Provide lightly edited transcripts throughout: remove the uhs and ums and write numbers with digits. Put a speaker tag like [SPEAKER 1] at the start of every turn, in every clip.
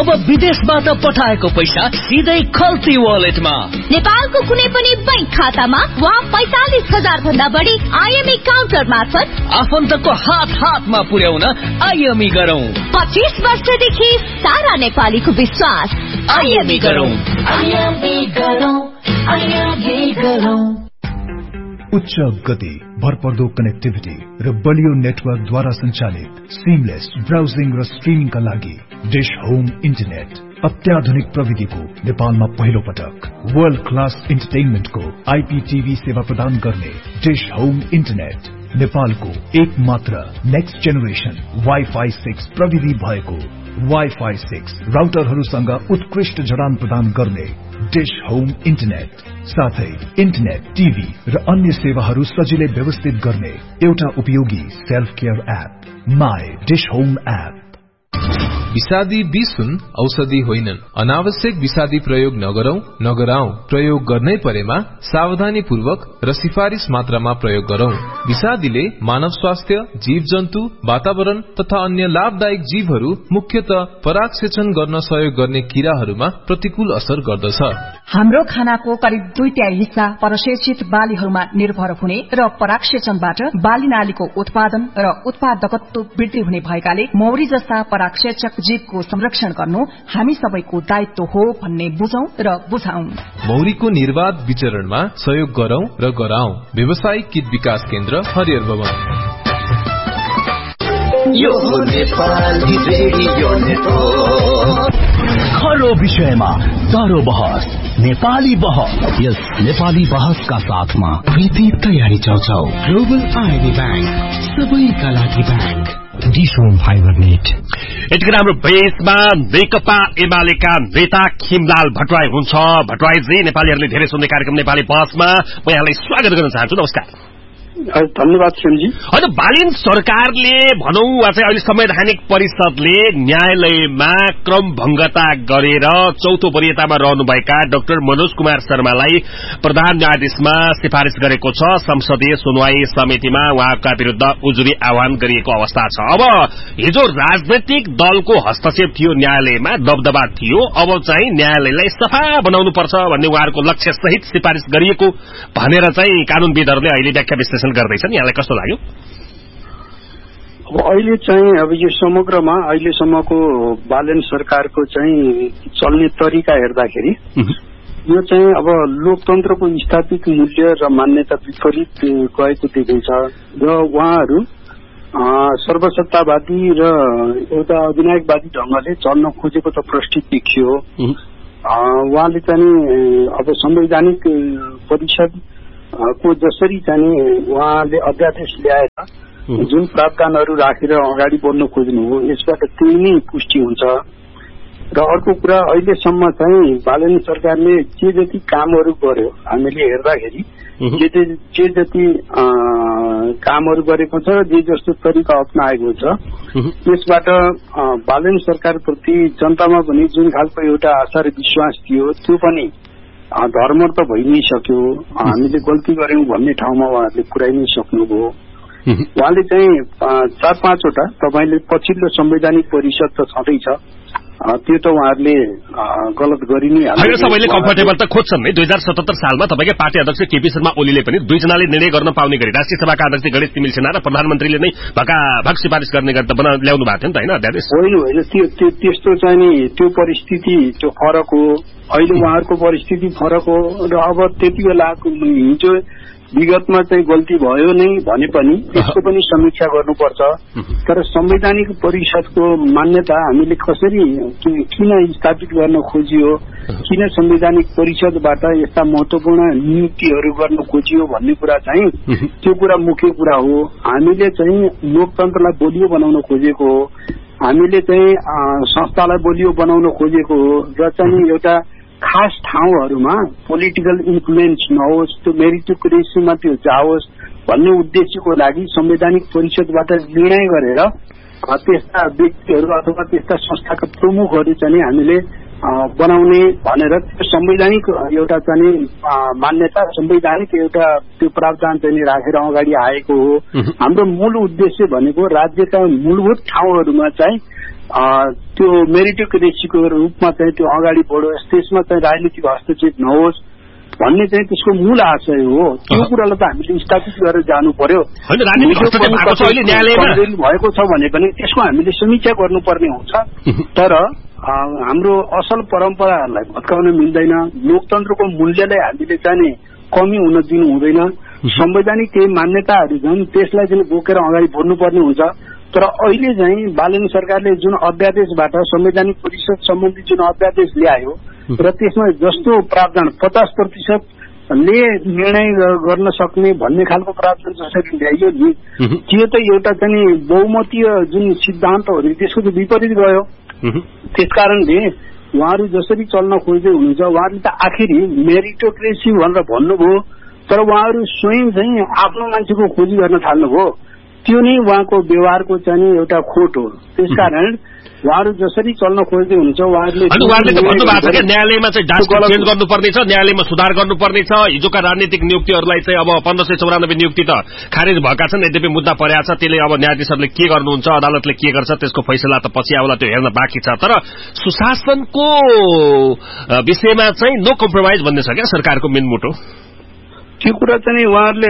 [SPEAKER 1] अब विदेशबाट पठाएको पैसा सिधै खल्ती वालेटमा।
[SPEAKER 2] नेपालको कुनै पनि बैंक खातामा वा 45,000 भन्दा बढी आईएमई काउन्टर मार्फत
[SPEAKER 1] आफन्तको हातमा पुर्याउन आईएमई गरौं।
[SPEAKER 2] 25 वर्षदेखि सारा नेपालीको विश्वास। आईएमई गरौं।
[SPEAKER 3] उच्च गति, भरपर्दो कनेक्टिभिटी र बलियो नेटवर्क द्वारा सञ्चालित सिमलेस ब्राउजिङ र स्ट्रिमिङका लागि डिश होम इन्टरनेट। अत्याधुनिक प्रविधिको नेपालमा पहिलो पटक वर्ल्ड क्लास इन्टरटेनमेन्टको आईपीटीभी सेवा प्रदान गर्ने डिश होम इन्टरनेट। नेपालको एक मात्र नेक्स्ट जेनेरेसन वाइफाई 6 प्रविधि भएको वाइफाई 6 राउटरहरूसँग उत्कृष्ट जडान प्रदान गर्ने डिश होम इन्टरनेट। साथै इन्टरनेट, टिभी र अन्य सेवाहरू सजिलै व्यवस्थित गर्ने एउटा उपयोगी self care app my dish home app.
[SPEAKER 4] विषादी विष हुन्, औषधि होइनन्। अनावश्यक विषादी प्रयोग नगरौं। प्रयोग गर्नै परेमा सावधानी पूर्वक र सिफारिश मात्रामा प्रयोग गरौं। विषादीले मानव स्वास्थ्य, जीव जन्तु, वातावरण तथा अन्य लाभदायक जीवहरू, मुख्यतः परागसेचन गर्न सहयोग गर्ने किराहरूमा प्रतिकूल असर गर्दछ।
[SPEAKER 5] हाम्रो खानाको करिब 2/3 हिस्सा परसेचित बालीहरूमा निर्भर हुने र परागसेचनबाट बाली नालीको उत्पादन र उत्पादकत्व वृद्धि हुने भएकाले मौरी जस्ता परागसेचक जीवको संरक्षण गर्नु हामी सबैको दायित्व हो भन्ने बुझौं र बुझाउँ।
[SPEAKER 4] मौरीको निर्वाध विचरणमा सहयोग गरौं र गराउँ। व्यावसायिक कीट विकास केन्द्र हरियर भवन।
[SPEAKER 6] यो नेपाली रेडियो नेटवर्क।
[SPEAKER 7] खरो विषयमा तरो बहस, नेपाली बहस। यस नेपाली बहसका साथमा प्रीति तयारी चौचौ, ग्लोबल आईबी बैंक, सबैका लागि bank, dish home fibre net.
[SPEAKER 8] यतिखेर हाम्रो बेसमा नेकपा एमालेका नेता खिमलाल भट्टराई हुनुहुन्छ। भट्टराईजी, नेपालीहरूले धेरै सुन्ने कार्यक्रम नेपाली बहसमा म यहाँलाई स्वागत गर्न चाहन्छु। नमस्कार।
[SPEAKER 9] धन्यवाद श्यामजी।
[SPEAKER 8] होइन, बालिन सरकारले भनौं वा चाहिँ अहिले संवैधानिक परिषदले न्यायालयमा क्रमभंगता गरेर चौथो वरियतामा रहनुभएका डाक्टर मनोज कुमार शर्मालाई प्रधान न्यायाधीशमा सिफारिश गरेको छ। संसदीय सुनवाई समितिमा उहाँका विरूद्ध उजुरी आह्वान गरिएको अवस्था छ। अब हिजो राजनैतिक दलको हस्तक्षेप थियो, न्यायालयमा दबदबा थियो। अब चाहिँ न्यायालयलाई सफा बनाउनुपर्छ भन्ने उहाँहरूको लक्ष्य सहित सिफारिश गरिएको भनेर चाहिँ कानूनविदहरूले अहिले व्याख्या विश्लेषण गर्दैछन्। यहाँलाई कस्तो लाग्यो?
[SPEAKER 9] अब अहिले चाहिँ अब यो समग्रमा अहिलेसम्मको बालेन सरकारको चाहिँ चल्ने तरिका हेर्दाखेरि यो चाहिँ अब लोकतन्त्रको स्थापित मूल्य र मान्यता विपरीत गएको देखिन्छ र उहाँहरू सर्वसत्तावादी र एउटा अधिनायकवादी ढंगले चल्न खोजेको त प्रष्टित देखियो। उहाँले चाहिँ अब संवैधानिक परिषद को जसरी चाहिँ उहाँले अध्यादेश ल्याएर जुन प्रावधानहरू राखेर अगाडि बढ्न खोज्नु हो, यसबाट त्यही नै पुष्टि हुन्छ। र अर्को कुरा, अहिलेसम्म चाहिँ बालेन सरकारले जे जति कामहरू गर्यो, हामीले हेर्दाखेरि जे जति कामहरू गरेको छ, जे जस्तो तरिका अप्नाएको छ, त्यसबाट बालेन सरकारप्रति जनतामा पनि जुन खालको एउटा आशा र विश्वास थियो त्यो पनि धर्म त भइ नै सक्यो। हामीले गल्ती गर्यौं भन्ने ठाउँमा उहाँहरूले पुर्याइ नै सक्नुभयो। उहाँले चाहिँ 4-5वटा तपाईले पछिल्लो संवैधानिक परिषद त छँदैछ, त्यो त उहाँहरूले गलत गरि नै हाल्नु।
[SPEAKER 8] सबैले कम्फर्टेबल त खोज्छन् नै। 2077 सालमा तपाईकै पार्टी अध्यक्ष केपी शर्मा ओलीले पनि 2 जनाले निर्णय गर्न पाउने गरी राष्ट्रिय सभाका अध्यक्ष गणेश तिमिल सेना र प्रधानमन्त्रीले नै भकाभक सिफारिस गर्ने गरी त ल्याउनु भएको थियो नि त, हैन अध्यादेश?
[SPEAKER 9] होइन, त्यस्तो चाहिँ नि त्यो परिस्थिति त्यो फरक हो। अहिले उहाँहरूको परिस्थिति फरक हो र अब त्यति बेला हिजो विगतमा चाहिँ गल्ती भयो नै भने पनि त्यसको पनि समीक्षा गर्नुपर्छ। तर संवैधानिक परिषदको मान्यता हामीले कसरी किन स्थापित गर्न खोजियो, किन संवैधानिक परिषदबाट यस्ता महत्वपूर्ण नियुक्तिहरू गर्न खोजियो भन्ने कुरा चाहिँ त्यो कुरा मुख्य कुरा हो। हामीले चाहिँ लोकतन्त्रलाई बलियो बनाउन खोजेको हो, हामीले चाहिँ संस्थालाई बलियो बनाउन खोजेको हो र चाहिँ एउटा खास ठाउँहरूमा पोलिटिकल इन्फ्लुएन्स नहोस्, त्यो मेरिटोक्रेसीमा त्यो जाओस् भन्ने उद्देश्यको लागि संवैधानिक परिषदबाट निर्णय गरेर त्यस्ता व्यक्तिहरू अथवा त्यस्ता संस्थाका प्रमुखहरू चाहिँ हामीले बनाउने भनेर त्यो संवैधानिक एउटा चाहिँ मान्यता, संवैधानिक एउटा त्यो प्रावधान चाहिँ राखेर अगाडि आएको हो। हाम्रो मूल उद्देश्य भनेको राज्यका मूलभूत ठाउँहरूमा चाहिँ त्यो मेरिटोक्रेसीको रूपमा चाहिँ त्यो अगाडि बढोस्, त्यसमा चाहिँ राजनीतिक हस्तक्षेप नहोस् भन्ने चाहिँ त्यसको मूल आशय हो। त्यो कुरालाई त हामीले स्थापित गरेर जानु पर्यो। भएको छ भने पनि त्यसको हामीले समीक्षा गर्नुपर्ने हुन्छ। तर हाम्रो असल परम्पराहरूलाई भत्काउन मिल्दैन, लोकतन्त्रको मूल्यलाई हामीले चाहिँ कमी हुन दिनु हुँदैन। संवैधानिक केही मान्यताहरू छन् त्यसलाई चाहिँ बोकेर अगाडि बढ्नुपर्ने हुन्छ। तर अहिले चाहिँ बालेन सरकारले जुन अध्यादेशबाट संवैधानिक परिषद सम्बन्धी जुन अध्यादेश ल्यायो र त्यसमा जस्तो प्रावधान 50% ले निर्णय गर्न सक्ने भन्ने खालको प्रावधान जसरी ल्याइयो नि, त्यो त एउटा चाहिँ बहुमतीय जुन सिद्धान्त हो नि त्यसको चाहिँ विपरीत गयो। त्यसकारणले उहाँहरू जसरी चल्न खोज्दै हुनुहुन्छ, उहाँहरूले त आखिरी मेरिटोक्रेसी भनेर भन्नुभयो, तर उहाँहरू स्वयं चाहिँ आफ्नो मान्छेको खोजी गर्न थाल्नुभयो। त्यो नै उहाँको व्यवहारको चाहिँ एउटा खोट हो। त्यसकारण उहाँहरू जसरी चल्न खोज्दै हुनुहुन्छ उहाँहरूले
[SPEAKER 8] त भन्नुभएको छ कि न्यायालयमा चाहिँ डास्कल चेन्ज गर्नुपर्ने छ, न्यायालयमा सुधार गर्नुपर्ने छ। हिजोका राजनीतिक नियुक्तिहरूलाई चाहिँ अब 1594 नियुक्ति त खारेज भएका छन्, यद्यपि मुद्दा परेको छ। त्यसले अब न्यायाधीशहरूले के गर्नुहुन्छ, अदालतले के गर्छ त्यसको फैसला त पछि आउला, त्यो हेर्न बाँकी छ। तर सुशासनको विषयमा चाहिँ नो कम्प्रोमाइज भन्ने छ क्या सरकारको मेन मोटो।
[SPEAKER 9] त्यो कुरा चाहिँ उहाँहरूले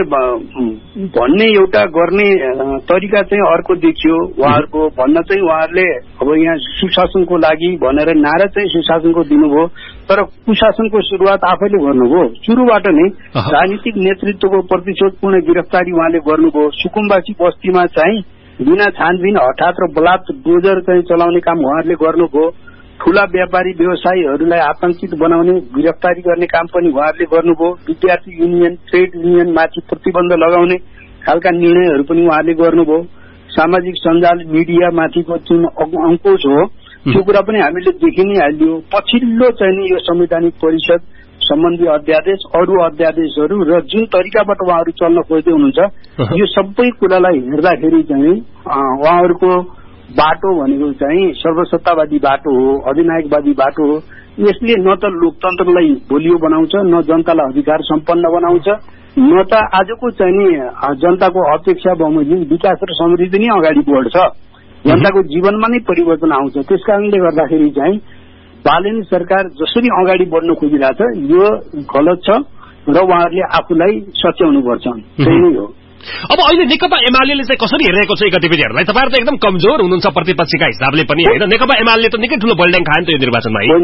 [SPEAKER 9] भन्ने एउटा गर्ने तरिका चाहिँ अर्को देखियो उहाँहरूको। भन्न चाहिँ उहाँहरूले अब यहाँ सुशासनको लागि भनेर नारा चाहिँ सुशासनको दिनुभयो, तर कुशासनको सुरुवात आफैले गर्नुभयो। सुरुबाट नै राजनीतिक नेतृत्वको प्रतिशोधपूर्ण गिरफ्तारी उहाँले गर्नुभयो। सुकुम्बासी बस्तीमा चाहिँ बिना छानबिन हठात र बलात् डोजर चाहिँ चलाउने काम उहाँहरूले गर्नुभयो। ठूला व्यापारी व्यवसायीहरूलाई आतंकित बनाउने गिरफ्तारी गर्ने काम पनि उहाँहरूले गर्नुभयो। विद्यार्थी युनियन, ट्रेड युनियन माथि प्रतिबन्ध लगाउने खालका निर्णयहरू पनि उहाँहरूले गर्नुभयो। सामाजिक सञ्जाल मिडिया माथिको जुन अंकुश हो त्यो कुरा पनि हामीले देखि नै हाल्यो। पछिल्लो चाहिँ यो संवैधानिक परिषद सम्बन्धी अध्यादेश, अरू अध्यादेशहरू र जुन तरिकाबाट उहाँहरू चल्न खोज्दै हुनुहुन्छ, यो सबै कुरालाई हेर्दाखेरि चाहिँ उहाँहरूको बाटो भनेको चाहिँ सर्वसत्तावादी बाटो हो, अधिनायकवादी बाटो हो। यसले न त लोकतन्त्रलाई बलियो बनाउँछ, न जनतालाई अधिकार सम्पन्न बनाउँछ, न त आजको चाहिँ नि जनताको अपेक्षा बमोजिम विकास र समृद्धि नै अगाडि बढ्छ। जनताको जीवनमा नै परिवर्तन आउँछ। त्यसकारणले गर्दाखेरि चाहिँ बालेन सरकार जसरी अगाडि बढ्न खोजिरहेछ यो गलत छ र उहाँहरूले आफूलाई सच्याउनुपर्छ। त्यही नै हो।
[SPEAKER 8] अब अहिले नेकपा एमाले चाहिँ कसरी हेरेको छ गतिविधिहरूलाई? तपाईँहरू त एकदम कमजोर हुनुहुन्छ प्रतिपक्षका हिसाबले पनि होइन। नेकपा एमाले त निकै ठूलो बलड्याङ खायो नि त यो निर्वाचनमा।
[SPEAKER 9] होइन,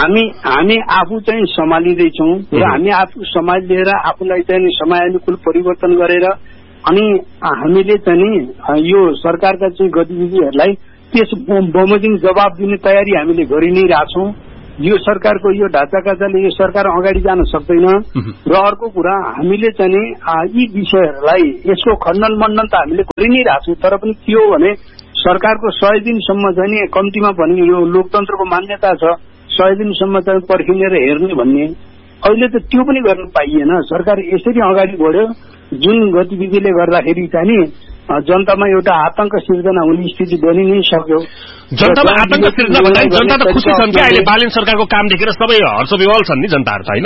[SPEAKER 9] हामी आफू चाहिँ सम्हालिँदैछौँ र हामी आफू सम्हालिएर आफूलाई चाहिँ समयानुकूल परिवर्तन गरेर अनि हामीले चाहिँ यो सरकारका चाहिँ गतिविधिहरूलाई त्यस बमोजिम जवाब दिने तयारी हामीले गरि नै रहेछौँ। यो सरकारको यो ढाँचाकाचाले यो सरकार अगाडि जान सक्दैन। र अर्को कुरा हामीले चाहिँ यी विषयहरूलाई यसको खण्डन मण्डन त हामीले गरि नै रहेछौँ, तर पनि के हो भने सरकारको 100 दिनसम्म चाहिँ कम्तीमा पनि यो लोकतन्त्रको मान्यता छ 100 दिनसम्म चाहिँ पर्खिने र हेर्ने भन्ने। अहिले त त्यो पनि गर्न पाइएन। सरकार यसरी अगाडि बढ्यो जुन गतिविधिले गर्दाखेरि चाहिँ जनतामा एउटा आतंक सिर्जना हुने स्थिति बनि नै सक्यो।
[SPEAKER 8] जनतामा आतंक सिर्जना भन्दा जनता त खुसी छन् कि अहिले बालेन सरकारको काम देखेर सबै हर्षविह्वल छन् नि जनताहरू त होइन?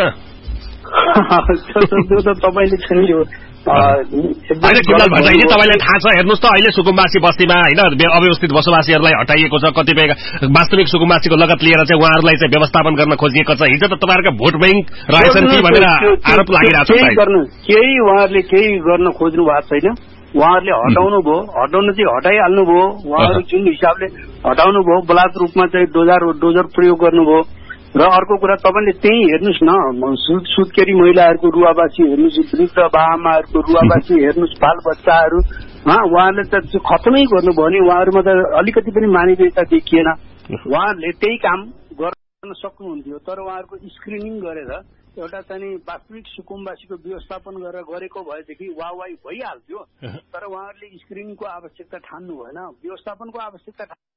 [SPEAKER 9] त्यो त तपाईँले चाहिँ यो
[SPEAKER 8] होइन किमलाल भट्टराईजी तपाईँलाई थाहा छ, हेर्नुहोस् त अहिले सुकुम्बासी बस्तीमा होइन अव्यवस्थित बसोबासीहरूलाई हटाइएको छ। कतिपय वास्तविक सुकुम्बासीको लगत लिएर चाहिँ उहाँहरूलाई चाहिँ व्यवस्थापन गर्न खोजिएको छ। हिजो त तपाईँहरूका भोट ब्याङ्क रहेछन् कि भनेर आरोप लागिरहेको छ।
[SPEAKER 9] केही उहाँहरूले केही गर्न खोज्नु भएको छैन। उहाँहरूले हटाउनु भयो, हटाउन चाहिँ हटाइहाल्नु भयो। उहाँहरू जुन हिसाबले हटाउनु भयो बलात् रूपमा चाहिँ डोजर प्रयोग गर्नुभयो। र अर्को कुरा तपाईँले त्यही हेर्नुहोस् न, सुत्केरी महिलाहरूको रुवाबासी हेर्नुहोस्, वृद्ध बाआमाहरूको रुवाबासी हेर्नुहोस्, बाल बच्चाहरू उहाँहरूले त खतमै गर्नुभयो नि। उहाँहरूमा त अलिकति पनि मानवीयता देखिएन। उहाँहरूले त्यही काम गर्न सक्नुहुन्थ्यो, तर उहाँहरूको स्क्रिनिङ गरेर एउटा चाहिँ वास्तविक सुकुम्बासीको व्यवस्थापन गरेर गरेको भएदेखि वाहवाही भइहाल्थ्यो। तर उहाँहरूले स्क्रिनिङको आवश्यकता ठान्नु भएन, व्यवस्थापनको आवश्यकता